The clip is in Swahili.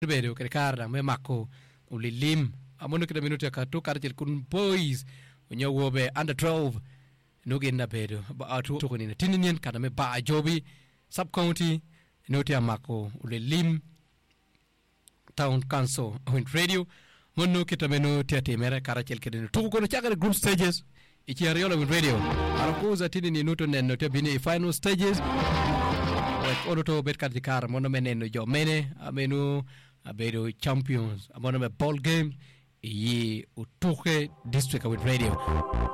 bedo kerikara me mako ulilim amono kida minuto ya katu karjel kun boys onyawobe under 12 nugin na bedo ba atu to ni tininen kana me ba jobi sub county note ya mako ulilim town council on radio monno kitameno tete mere karajel kida to ko no chagare group stages ichi ariola on radio arakuza tinini nuto nenno te bini final stages like odoto bet kadikar monno meneno jo mene amenu abedo champions amono me ball game yi utuke district with radio